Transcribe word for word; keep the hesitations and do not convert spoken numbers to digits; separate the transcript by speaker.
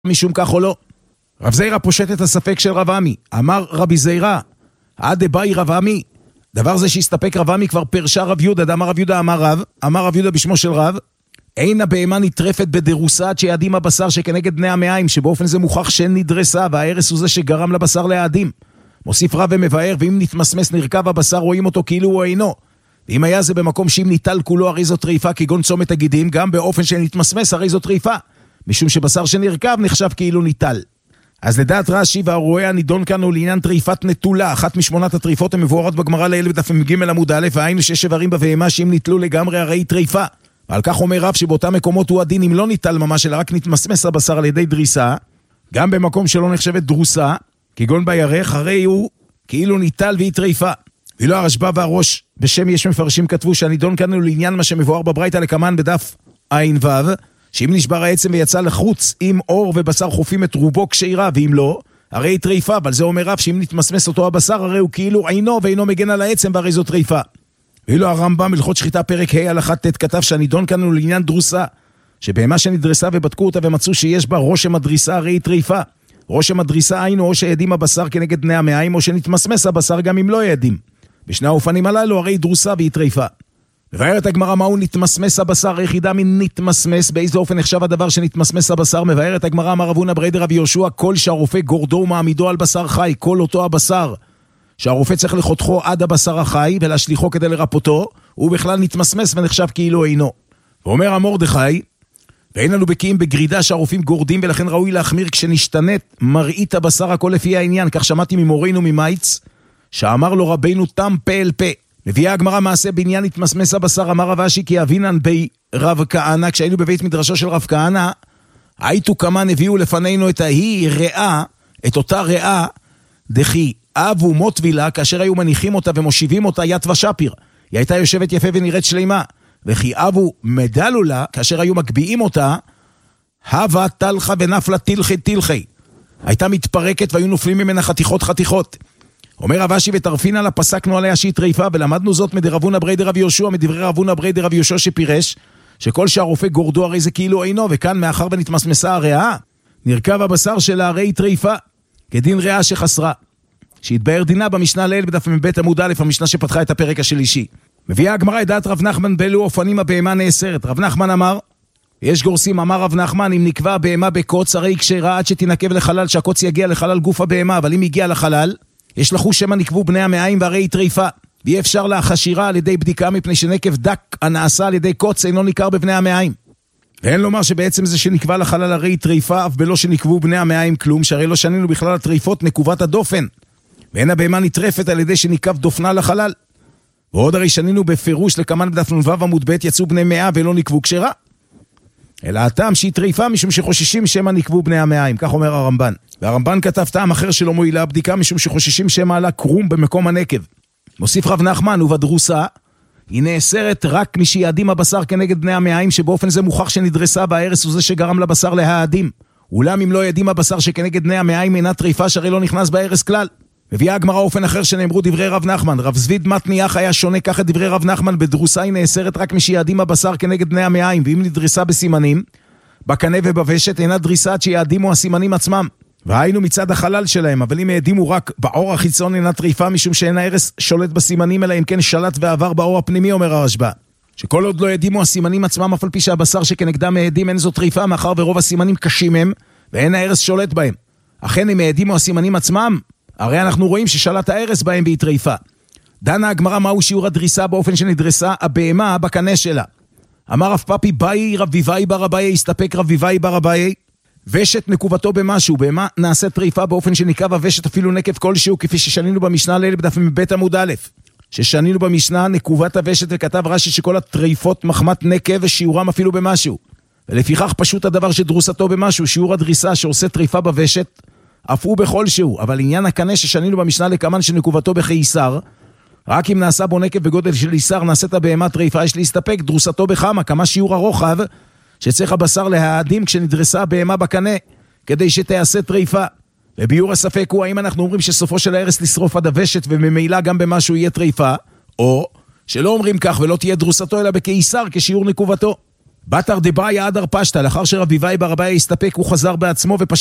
Speaker 1: משום כך או לא. רב זיירה פושט את הספק של רב עמי. אמר רבי זיירה, עד באי רב עמי, דבר זה שהסתפק רב עמי כבר פרשה רב יהודה, אמר רב יהודה אמר רב, אמר רב יהודה בשמו של רב, אין הבהמה נטרפת בדרוסה עד שיעדים הבשר שכנגד בני המאיים, שבאופן זה מוכח שנדרסה, וההרס הוא זה שגרם לבשר להעדים. מוסיף רב ומבאר, ואם נתמסמס נרכב הבשר רואים אותו כאילו הוא אינו. ואם היה זה במקום שאם ניטל כולו הרי זו טריפה כגון צומת הגידים, גם באופן שנתמסמס הרי זו טריפה, משום שבשר שנרכב נחשב כאילו ניטל. אז לדעת רש"י והרואה הנידון כאן הוא לעניין טריפת נטולה, אחת משמונת הטריפות המבוארות בגמרא לעיל בדף מ"ג עמוד א', והיינו שיש איברים בבהמה שאם ניטלו לגמרי הרי היא טריפה. ועל כך אומר רב שבאותם מקומות הוא הדין אם לא ניטל ממש אלא רק נתמסמס הבשר על ידי דריסה, גם במקום שלא נחשבת דרוסה, כגון בירך, הרי הוא כאילו ניטל והיא טריפה. ואילו הרשב"א והראש בשם יש מפרשים כתבו שהנידון כאן הוא לעניין מה שמבואר בברייתא לקמן בדף עין ו', שאם נשבר העצם ויצא לחוץ עם אור ובשר חופים את רובו כשאירה, ואם לא, הרי היא טריפה. אבל זה אומר רב שאם נתמסמס אותו הבשר הרי הוא כאילו עינו ואינו מגן על העצם והרי זו טריפה. ואילו הרמב"ם הלכות שחיטה פרק ה' הלכה ט' כתב שהנידון כאן הוא לעניין דרוסה, שבהמה שנדרסה ובדקו אותה ומצאו שיש בה רושם הדריסה הרי היא טריפה. רושם הדריסה היינו או שיעדים הבשר כנגד בני המאיים או שנתמסמס הבשר גם אם לא יעדים. בשני האופנים הללו הרי היא דרוסה והיא טריפה. מבארת הגמרא מהו נתמסמס הבשר, היחידה מן נתמסמס, באיזה אופן נחשב הדבר שנתמסמס הבשר. מבארת הגמרא אמר רב הונא ברי דרבי יהושע, כל שהרופא גורדו ומעמידו על בשר חי, כל אותו הבשר שהרופא צריך לחותכו עד הבשר החי ולהשליחו כדי לרפותו, הוא בכלל נתמסמס ונחשב כאילו אינו. ואומר המרדכי, ואין לנו בקיאים בגרידה שהרופאים גורדים ולכן ראוי להחמיר כשנשתנית מראית הבשר הכל לפי העניין. כך שמעתי ממורינו ממייץ שאמר לו רבינו תם פה אל פה. מביאה הגמרא מעשה בעניין התמסמס הבשר. אמר רב אשי כי אבינן בי רב כהנא, כשהיינו בבית מדרשו של רב כהנא, הייתו כמן הביאו לפנינו את ההיא רעה, את אותה רעה דחי אבו מוטבילה, כאשר היו מניחים אותה ומושיבים אותה ית ושפיר, היא הייתה יושבת יפה ונראית שלימה. וכי אבו מדלולה, כאשר היו מגביעים אותה, הווה תלחה ונפלה תלחי תלחי, הייתה מתפרקת והיו נופלים ממנה חתיכות חתיכות. אומר רב אשי ותרפינה לה פסקנו עליה שהיא טריפה, ולמדנו זאת מדרב הונא ברי דרב יהושע, מדברי רב הונא ברי דרב יהושע שפירש שכל שהרופא גורדו הרי זה כאילו אינו, וכאן מאחר ונתמסמסה הרעה נרכב הבשר שלה הרי היא טריפה כדין רעה שחסרה, שהתבאר דינה במשנה לעיל בדף מבית עמוד א', המשנה שפתחה את הפרק השלישי. מביאה הגמרא את דעת רב נחמן באילו אופנים הבהמה נאסרת. רב נחמן אמר, יש גורסים, אמר רב נחמן, אם נקבע הבהמה בקוץ הרי היא כשרה עד שתנקב לחלל, שהקוץ יגיע לחלל גוף הבהמה, אבל אם הגיע לחלל יש לחוש שמה נקבו בני המאיים והרי היא טריפה, ואי אפשר להחשירה על ידי בדיקה מפני שנקב דק הנעשה על ידי קוץ אינו ניכר בבני המאיים. ואין לומר שבעצם זה שנקבע לחלל הרי היא טריפה, אף בלא שנקבו בני המאיים כלום, שהרי לא שנינו בכלל הטריפות נקובת הדופן, ואין הבהמה נטרפת על ידי שנקב דופנה לחלל. ועוד הרי שנינו בפירוש לקמן בדף נ"ו עמוד ב' יצאו בני מאה ולא נקבו כשרה, אלא הטעם שהיא טריפה משום שחוששים שמא נקבו בני המאיים, כך אומר הרמב"ן. והרמב"ן כתב טעם אחר שלא מועילה הבדיקה משום שחוששים שמא עלה קרום במקום הנקב. מוסיף רב נחמן, ובדרוסה היא נאסרת רק משיעדים הבשר כנגד בני המאיים, שבאופן זה מוכח שנדרסה וההרס הוא זה שגרם לבשר להעדים. אולם אם לא יעדים הבשר שכנגד בני המאיים אינה טריפה, שהרי לא נכנס בהרס כלל. מביאה הגמרא אופן אחר שנאמרו דברי רב נחמן. רב זביד מתניח היה שונה כך את דברי רב נחמן, בדרוסה היא נאסרת רק משיעדים הבשר כנגד בני המאיים, ואם נדרסה בסימנים בקנה ובוושת אינה דריסה עד שיעדימו הסימנים עצמם, והיינו מצד החלל שלהם. אבל אם העדימו רק בעור החיצון אינה טריפה, משום שאין ההרס שולט בסימנים אלא אם כן שלט ועבר בעור הפנימי. אומר הרשב"א שכל עוד לא העדימו הסימנים עצמם, אף על פי שהבשר שכנגדם העדים אין זו טריפה, מאחר ורוב הסימנים קשים הם ואין ההרס שולט בהם. אכן אם העדימו הסימנים עצמם, הרי אנחנו רואים ששלט ההרס בהם והיא טריפה. דנה הגמרא מהו שיעור הדריסה באופן שנדרסה הבהמה בקנה שלה. אמר רב פאפי באי רביבאי בר אביי, הסתפק רביבאי בר אביי, ושת נקובתו במשהו, בהמה נעשה טריפה באופן שנקב הוושת אפילו נקב כלשהו, כפי ששנינו במשנה לעיל בדף מבית עמוד א', ששנינו במשנה נקובת הוושת, וכתב רש"י שכל הטריפות מחמת נקב ושיעורם אפילו במשהו, ולפיכך פשוט הדבר שדרוסתו במשהו, שיעור הדריסה שעושה טריפה בוושת אף הוא בכל שהוא. אבל עניין הקנה ששנינו במשנה לקמן שנקובתו בחיסר, רק אם נעשה בו נקב בגודל של איסר נעשית הבהמה טריפה, יש להסתפק דרוסתו בחמה, כמה שיעור הרוחב שצריך הבשר להעדים כשנדרסה הבהמה בקנה כדי שתעשה טריפה. וביור הספק הוא האם אנחנו אומרים שסופו של ההרס לשרוף עד הוושת וממילא גם במשהו יהיה טריפה, או שלא אומרים כך ולא תהיה דרוסתו אלא בקיסר כשיעור נקובתו. בתר דבאי עד הרפשתא, לאחר שרביבאי ברביי הסתפק, הוא חזר בעצמו ופשט